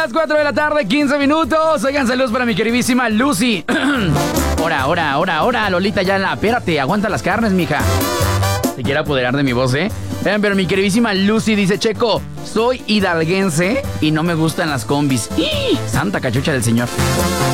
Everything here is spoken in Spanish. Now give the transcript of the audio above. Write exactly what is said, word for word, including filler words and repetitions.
las cuatro de la tarde, quince minutos. Oigan, saludos para mi queridísima Lucy. Ahora, ahora, ahora, ahora, Lolita, ya la... Espérate, aguanta las carnes, mija. Se quiere apoderar de mi voz, ¿eh? Vean, pero mi queridísima Lucy dice, Checo, soy hidalguense y no me gustan las combis. ¡Ih! Santa cachucha del señor.